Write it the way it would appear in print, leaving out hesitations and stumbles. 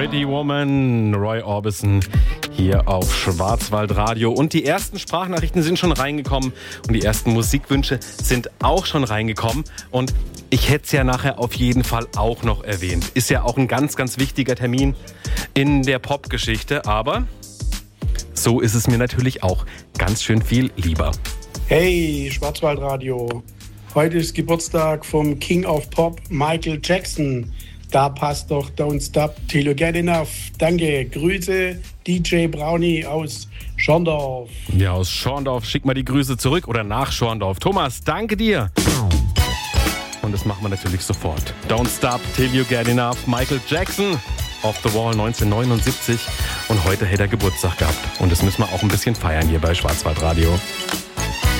Pretty Woman, Roy Orbison hier auf Schwarzwaldradio. Und die ersten Sprachnachrichten sind schon reingekommen und die ersten Musikwünsche sind auch schon reingekommen. Und ich hätte es ja nachher auf jeden Fall auch noch erwähnt. Ist ja auch ein ganz, ganz wichtiger Termin in der Popgeschichte. Aber so ist es mir natürlich auch ganz schön viel lieber. Hey, Schwarzwaldradio. Heute ist Geburtstag vom King of Pop, Michael Jackson. Da passt doch Don't Stop Till You Get Enough. Danke, Grüße, DJ Brownie aus Schorndorf. Ja, aus Schorndorf. Schick mal die Grüße zurück oder nach Schorndorf. Thomas, danke dir. Und das machen wir natürlich sofort. Don't Stop Till You Get Enough. Michael Jackson, Off the Wall 1979. Und heute hätte er Geburtstag gehabt. Und das müssen wir auch ein bisschen feiern hier bei Schwarzwaldradio.